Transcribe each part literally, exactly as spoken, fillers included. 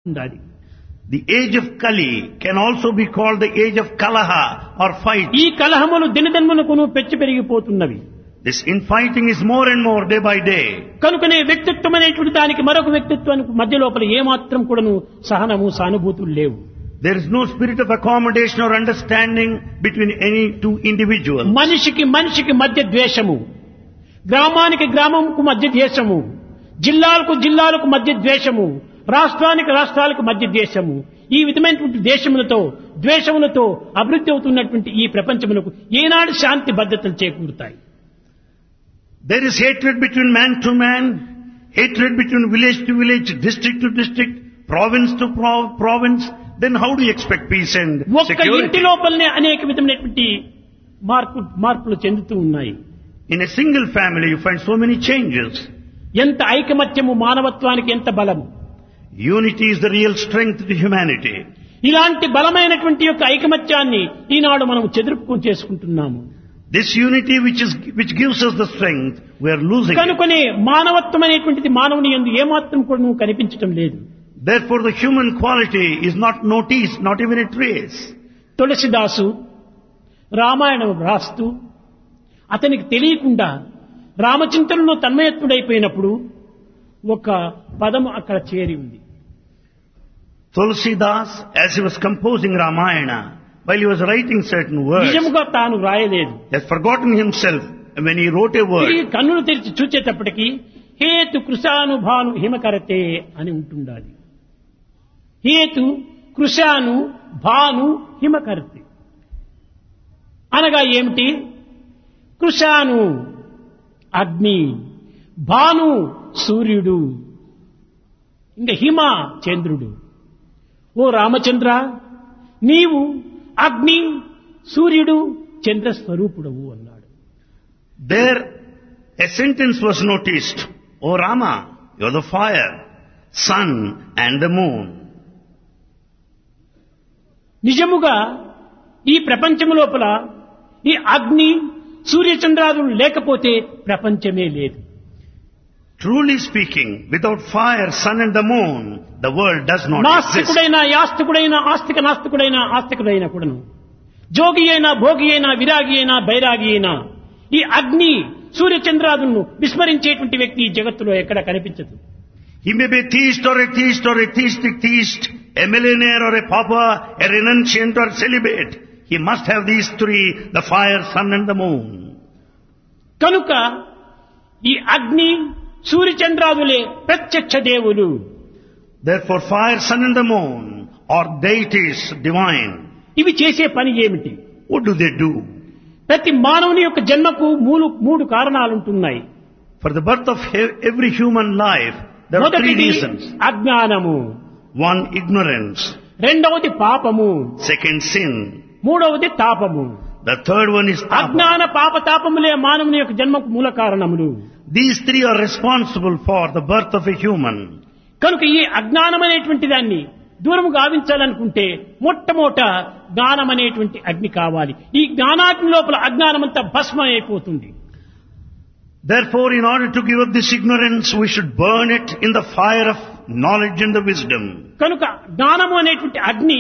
ఉండాలి. The age of Kali can also be called the age of Kalaha or fight. ఈ కలహములు దినదినమునకును పెచ్చి పెరిగిపోతున్నవి. This infighting is more and more day by day. కనుకనే వ్యక్తిత్వం అనేటువంటి దానికి మరొక వ్యక్తిత్వానికి మధ్య లోపల ఏమాత్రం కూడాను సహనము సానుభూతులు లేవు. There is no spirit of accommodation or understanding between any two individuals. మనిషికి మనిషికి మధ్య ద్వేషము, గ్రామానికి గ్రామంకు మధ్య ద్వేషము, జిల్లాలకు జిల్లాలకు మధ్య ద్వేషము, రాష్ట్రానికి రాష్ట్రాలకు మధ్య ద్వేషము, ఈ విధమైనటువంటి దేశములతో ద్వేషములతో అభివృద్ధి అవుతున్నటువంటి ఈ ప్రపంచములకు ఏనాడు శాంతి భద్రతలు చేకూరుతాయి? There is hatred between man to man, hatred between village to village, district to district, province to pro- province. Then how do you expect peace and ఒక్క ఇంటి security? లోపలనే అనేక విధమైనటువంటి మార్పు మార్పులు చెందుతూ ఉన్నాయి. In a single family you find so many changes. ఎంత ఐకమత్యము మానవత్వానికి ఎంత బలము! Unity is the real strength to humanity. ఇలాంటి బలమైనటువంటి యొక్క ఐకమత్యాన్ని ఈనాడు మనం చెదురుపు చేసుకుంటున్నాము. This unity which is which gives us the strength, we are losing it. కనుకనే మానవత్వం అనేటువంటిది మానవుని యందు ఏమాత్రం కూడా నువ్వు కనిపించటం లేదు. Therefore the human quality is not noticed, not even a trace. తులసిదాసు Ramayanam రాస్తూ అతనికి తెలియకుండా రామచింతనలో తన్మయత్తుడైపోయినప్పుడు ఒక పదము అక్కడ చేరి ఉంది. Tulsidas, as he was composing Ramayana, while he was writing certain words, నిజముగా తాను రాయలేదు. he has forgotten himself when he wrote a word. తిరిగి కన్నులు తెరిచి చూచేటప్పటికి హేతు కృషాను భాను హిమకరతే అని ఉంటుండాలి. హేతు కృషాను భాను హిమకరతే అనగా ఏమిటి? కృషాను అగ్ని, భాను సూర్యుడు, ఇంకా హిమ చంద్రుడు. ఓ రామచంద్ర, నీవు అగ్ని, సూర్యుడు, చంద్ర స్వరూపుడవు అన్నాడు. There a sentence was noticed. O Rama, you are the fire, sun and the moon. నిజముగా ఈ ప్రపంచము లోపల ఈ అగ్ని సూర్యచంద్రాదులు లేకపోతే ప్రపంచమే లేదు. Truly speaking, without fire, sun and the moon, the world does not exist. నాస్తికుడైన యాస్తికుడైన ఆస్తిక నాస్తికుడైన ఆస్తికుడైన కూడాను, జోగి అయినా భోగి అయినా విరాగి అయినా బైరాగి అయినా ఈ అగ్ని సూర్యచంద్రాదులను విస్మరించేటువంటి వ్యక్తి ఈ జగత్తులో ఎక్కడ కనిపించదు. He may be a theist or a theist or a theistic theist, a millionaire or a pauper, a renunciant or celibate. He must have these three, the fire, sun and the moon. కనుక ఈ అగ్ని సూర్యచంద్రాదులే ప్రత్యక్ష దేవులు. Therefore fire, sun and the moon are deities divine. ఇవి చేసే పని ఏమిటి? What do they do? ప్రతి మానవుని యొక్క జన్మకు మూడు మూడు కారణాలుంటున్నాయి. For the birth of he- every human life, there are three మొదటిది reasons. అజ్ఞానము, One, ignorance. రెండవది పాపము, Second, sin. మూడవది తాపము. The third one is tapa. అజ్ఞాన పాప తాపములే మానవుని యొక్క జన్మకు మూల కారణములు. These three are responsible for the birth of a human. కనుక ఈ అజ్ఞానం అనేటువంటి దాన్ని దూరము గావించాలనుకుంటే మొట్టమొదట జ్ఞానం అనేటువంటి అగ్ని కావాలి. ఈ జ్ఞానాగ్ని లోపల అజ్ఞానమంతా భస్మం అయిపోతుంది. Therefore, in order to give up this ignorance, we should burn it in the fire of knowledge and the wisdom. కనుక జ్ఞానము అనేటువంటి అగ్ని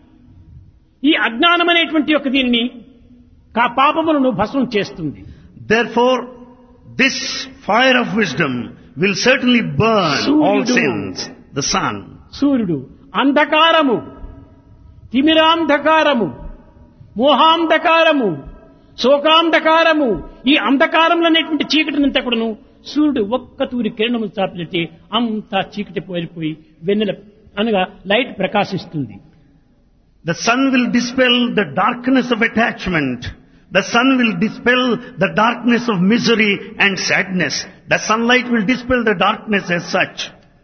ఈ అజ్ఞానం అనేటువంటి యొక్క దీన్ని కా పాపములను భస్మం చేస్తుంది. Therefore, this fire of wisdom will certainly burn all Suryadu. sins. The sun. సూర్యుడు అంధకారము, తిమిరాంధకారము, మోహాంధకారము, శోకాంధకారము, ఈ అంధకారంలో అనేటువంటి చీకటినంతా కూడాను సూర్యుడు ఒక్క తూరి కిరణము చాపితే అంతా చీకటి పోయిపోయి వెన్నెల అనగా లైట్ ప్రకాశిస్తుంది. The sun will dispel the darkness of attachment. The sun will dispel the darkness of misery and sadness. The sunlight will dispel the darkness as such.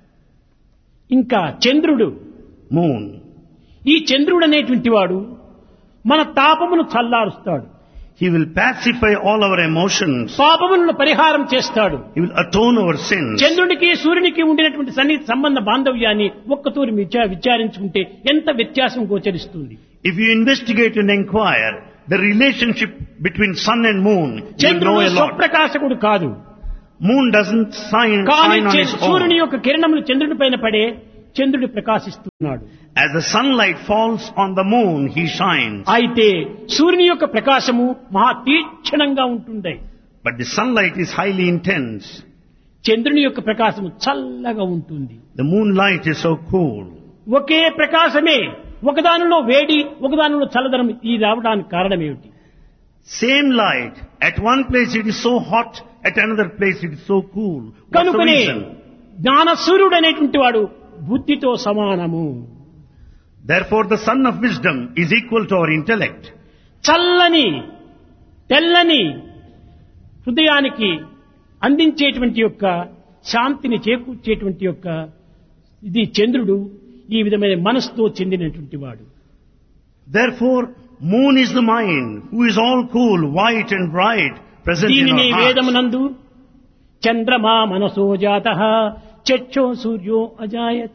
ఇంకా చంద్రుడు, Moon. ఈ చంద్రుడు అనేటువంటి వాడు మన తాపమును చల్లారుస్తాడు, He will pacify all our emotions. పాపములను పరిహారం చేస్తాడు. He will atone our sins. చంద్రుడికి సూర్యునికి ఉండినటువంటి సన్నిహిత సంబంధ బాంధవ్యాన్ని ఒక్కతూరి విచా విచారించుకుంటే ఎంత వ్యత్యాసం గోచరిస్తుంది. If you investigate and inquire the relationship between sun and moon, you will know చంద్రుడు a lot. స్వప్రకాశకుడు కాదు, Moon doesn't shine, కానీ shine on its సూర్యుని own. యొక్క కిరణములు చంద్రుడి పైన పడే చంద్రుడు ప్రకాశిస్తున్నాడు. As the sunlight falls on the moon, he shines. అయితే సూర్యుని యొక్క ప్రకాశము మహా తీక్షణంగా ఉంటుంది. But the sunlight is highly intense. చంద్రుని యొక్క ప్రకాశము చల్లగా ఉంటుంది. The moonlight is so cool. ఒకే ప్రకాశమే ఒకదానిలో వేడి ఒకదానిలో చల్లదనం ఈ రావడానికి కారణం ఏమిటి? Same light. At one place it is so hot, at another place it is so cool. What's the కనుకనే reason? జ్ఞాన సూర్యుడు అనేటువంటి వాడు బుద్ధితో సమానము. Therefore the sun of wisdom is equal to our intellect. చల్లని తెల్లని హృదయానికి అందించేటువంటి యొక్క శాంతిని చేకూర్చేటువంటి యొక్క ఇది చంద్రుడు ఈ విధమైన మనసుతో చెందినటువంటి వాడు. Therefore moon is the mind, who is all cool, white and bright, present in దీనిని our hearts. వేదమునందు చంద్రమా మనసో జాతః చక్షో సూర్యో అజాయత.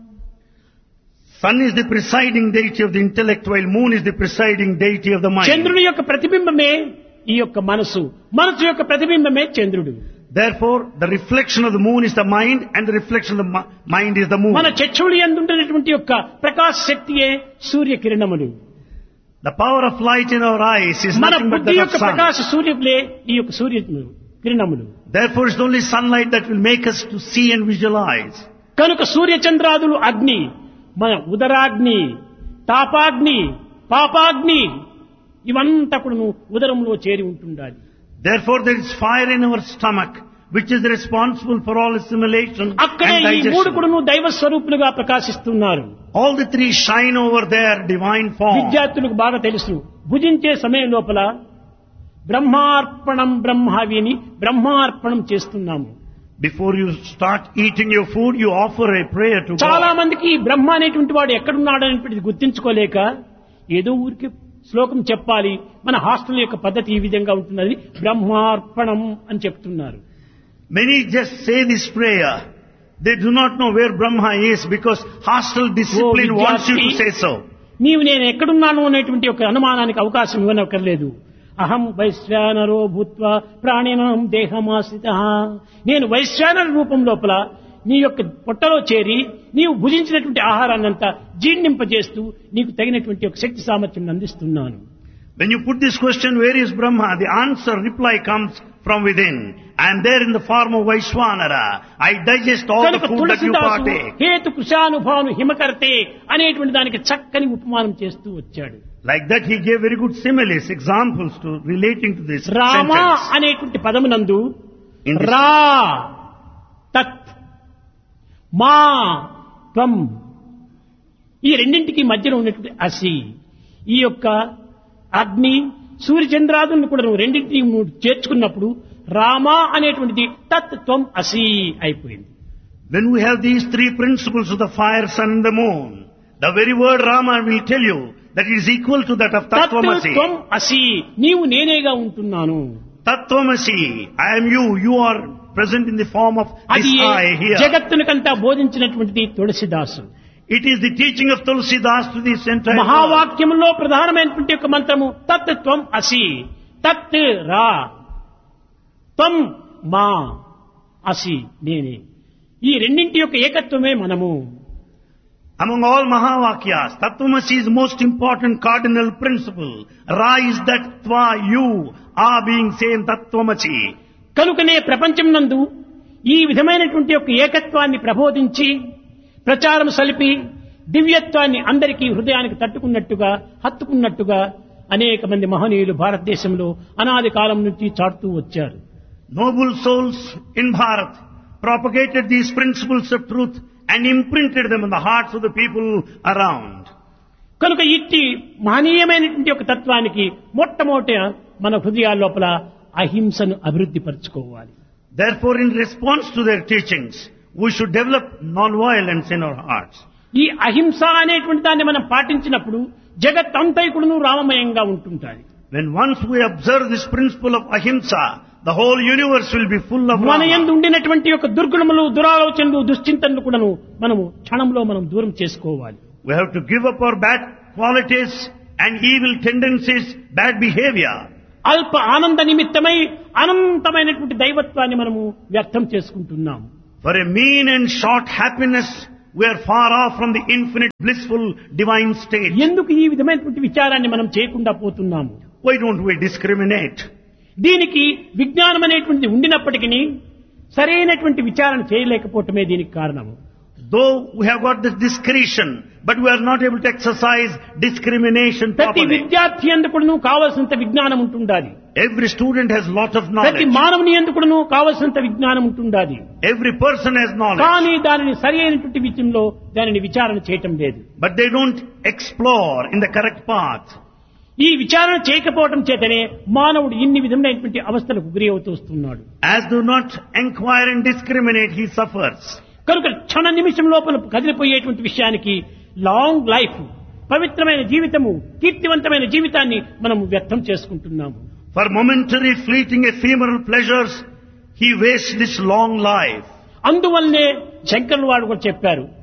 Sun is the presiding deity of the intellect, while moon is the presiding deity of the mind. చంద్రుని యొక్క ప్రతిబింబమే ఈ యొక్క మనసు, మనసు యొక్క ప్రతిబింబమే చంద్రుడు. Therefore the reflection of the moon is the mind, and the reflection of the mi- mind is the moon. మన చక్షుడి యందు ఉండేటువంటి యొక్క ప్రకాశ శక్తియే సూర్య కిరణములు. The power of light in our eyes is మన nothing but బుద్ధి that యొక్క of sun. ప్రకాశ సూర్యులే ఈ యొక్క సూర్య కిరణములు. Therefore it's only sunlight that will make us to see and visualize. కనుక సూర్య చంద్రాదులు అగ్ని, మన ఉదరాగ్ని, తాపాగ్ని, పాపాగ్ని ఇవంతా కూడా ఉదరంలో చేరి ఉంటుండాలి. Therefore there is fire in our stomach, which is responsible for all assimilation అక్కడే and ఈ మూడు digestion. కూడా దైవ స్వరూపులుగా ప్రకాశిస్తున్నారు. All the three shine over their divine form. విద్యార్థులకు బాగా తెలుసు, భుజించే సమయం లోపల బ్రహ్మార్పణం బ్రహ్మావిని బ్రహ్మార్పణం చేస్తున్నాము. Before you start eating your food, you offer a prayer to చాలా God. మందికి ఈ బ్రహ్మ అనేటువంటి వాడు ఎక్కడున్నాడు అనేటువంటిది గుర్తించుకోలేక ఏదో ఊరికి శ్లోకం చెప్పాలి, మన హాస్టల్ యొక్క పద్ధతి ఈ విధంగా ఉంటున్నది, బ్రహ్మార్పణం అని చెప్తున్నారు. Many just say this prayer. They do not know where Brahma is because hostile discipline Oh, wants you to విద్యార్థి, say so. నీవు నేను ఎక్కడున్నాను అనేటువంటి ఒక అనుమానానికి అవకాశం ఇవ్వనక్కర్లేదు. అహం వైశ్వానరో భూత్వా ప్రాణినాం దేహమాశ్రిత. నేను వైశ్వానర రూపం లోపల నీ యొక్క పొట్టలో చేరి నీవు భుజించినటువంటి ఆహారాన్నంతా జీర్ణింపజేస్తూ నీకు తగినటువంటి ఒక శక్తి సామర్థ్యం అందిస్తున్నాను. When you put this question, where is Brahma? The answer, reply comes from within. I am there in the form of Vaishwanara. I digest all the కనుక food that you తులసిదాసు partake. హేతు కృషానుభాను హిమకర్తే అనేటువంటి దానికి చక్కని ఉపమానం చేస్తూ వచ్చాడు. Like that he gave very good similes, examples to relating to this Rama sentence. అనేటువంటి పదమునందు In this- రా తత్ మా త్వం ఈ రెండింటికి మధ్యలో ఉన్నటువంటి అసి, ఈ యొక్క అగ్ని సూర్యచంద్రాదులను కూడా నువ్వు రెండింటిని నువ్వు చేర్చుకున్నప్పుడు రామ అనేటువంటిది తత్ త్వం అసి అయిపోయింది. When we have these three principles of the fire, sun and the moon, the very word Rama will tell you that it is equal to that of తత్ Tattvamasi. త్వం అసి, నీవు నేనేగా ఉంటున్నాను. Tattvamasi, I am you, you are present in the form of అది this I here. జగత్తునికంతా బోధించినటువంటిది తులసిదాసు. It is the teaching of Tulsidas to this entire world. మహావాక్యంలో ప్రధానమైనటువంటి ఒక మంత్రము తత్ త్వం అసి, తత్ రా, త్వం మా, అసి నేనే. ఈ రెండింటి యొక్క ఏకత్వమే మనము. Among all Mahavakyas, Tattvamasi is the most important cardinal principle. Ra is that Tva, you, A being same Tattvamasi. కనుకనే ప్రపంచం నందు ఈ విధమైనటువంటి యొక్క ఏకత్వాన్ని ప్రబోధించి ప్రచారం సలిపి దివ్యత్వాన్ని అందరికీ హృదయానికి తట్టుకున్నట్టుగా హత్తుకున్నట్టుగా అనేక మంది మహనీయులు భారతదేశంలో అనాది కాలం నుంచి చాటుతూ వచ్చారు. Noble souls in Bharat propagated these principles of truth and imprinted them in the hearts of the people around. కనుక ఇట్టి మహనీయమైనటువంటి ఒక తత్వానికి మొట్టమొదట మన హృదయాల లోపల అహింసను అభివృద్ధి పరచుకోవాలి. Therefore, in response to their teachings, we should develop non-violence in our hearts. ఈ అహింస అనేటువంటి దాన్ని మనం పాటించినప్పుడు జగత్ అంతైకుడును రామమయంగా ఉంటుంటాయి. When once we observe this principle of ahimsa, the whole universe will be full of మన Rama. యందు ఉండినటువంటి యొక్క దుర్గుణములు దురాలోచనలు దుశ్చింతనలు కూడాను మనము క్షణంలో మనం దూరం చేసుకోవాలి. We have to give up our bad qualities and evil tendencies, bad behavior. అల్ప ఆనంద నిమిత్తమై అనంతమైనటువంటి దైవత్వాన్ని మనము వ్యక్తం చేసుకుంటున్నాం. For a mean and short happiness, we are far off from the infinite blissful divine state. ఎందుకు ఈ విధమైనటువంటి విచారాన్ని మనం చేయకుండా పోతున్నాము? Why don't we discriminate? దీనికి విజ్ఞానం అనేటువంటిది ఉండినప్పటికీ సరైనటువంటి విచారణ చేయలేకపోవటమే దీనికి కారణము. Though we have got this discretion, but we are not able to exercise discrimination ప్రతి properly. విద్యార్థి ఎందుకును కావలసినంత విజ్ఞానం ఉంటుండాలి. Every student has lot of ప్రతి knowledge. మానవుని ఎందుకును కావలసినంత విజ్ఞానం ఉంటుండాలి. Every person has knowledge. కానీ దానిని సరి అయినటువంటి విషయంలో దానిని విచారణ చేయటం లేదు. But they don't explore in the correct path. ఈ విచారణ చేయకపోవటం చేతనే మానవుడు ఇన్ని విధమైనటువంటి అవస్థలకు గురి అవుతూ వస్తున్నాడు. As do not inquire and discriminate, he suffers. కనుక క్షణ నిమిషం లోపల కదిలిపోయేటువంటి విషయానికి లాంగ్ లైఫ్, పవిత్రమైన జీవితము, కీర్తివంతమైన జీవితాన్ని మనం వ్యర్థం చేసుకుంటున్నాము. For momentary fleeting ephemeral pleasures, he wastes this long life. అందువల్లనే శంకరులు వారు కూడా చెప్పారు,